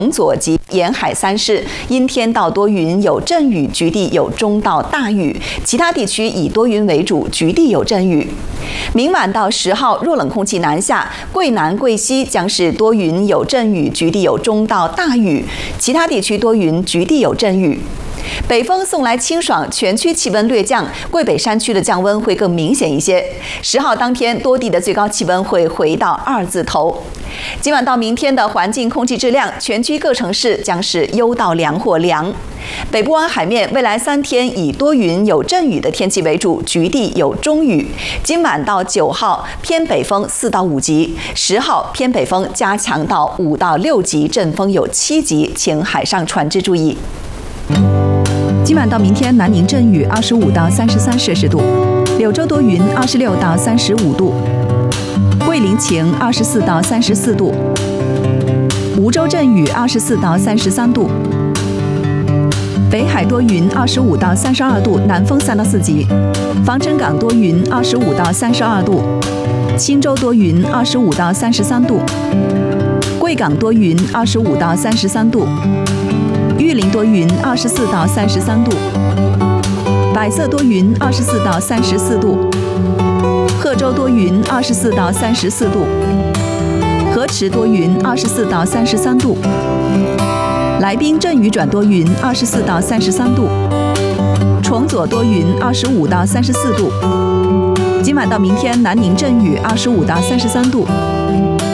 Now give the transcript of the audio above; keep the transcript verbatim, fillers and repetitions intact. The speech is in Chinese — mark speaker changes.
Speaker 1: 左及沿海三市阴天到多云，有阵雨，局地有中到大雨，其他地区以多云为主，局地有阵雨。明晚到十号，弱冷空气南下，桂南、桂西将是多云有阵雨，局地有中到大雨，其他地区多云，局地有阵雨。北风送来清爽，全区气温略降，桂北山区的降温会更明显一些。十号当天，多地的最高气温会回到二字头。今晚到明天的环境空气质量，全区各城市将是优到良或良。北部湾海面未来三天以多云有阵雨的天气为主，局地有中雨。今晚到九号偏北风四到五级，十号偏北风加强到五到六级，阵风有七级，请海上船只注意。今晚到明天，南宁阵雨，二十五到三十三摄氏度；柳州多云，二十六到三十五度；桂林晴，二十四到三十四度；梧州阵雨，二十四到三十三度；北海多云，二十五到三十二度，南风三到四级；防城港多云，二十五到三十二度；青州多云，二十五到三十三度；贵港多云，二十五到三十三度。玉林多云，二十四到三十三度；百色多云，二十四到三十四度；贺州多云，二十四到三十四度；河池多云，二十四到三十三度；来宾阵雨转多云，二十四到三十三度；崇左多云，二十五到三十四度。今晚到明天，南宁阵雨，二十五到三十三度。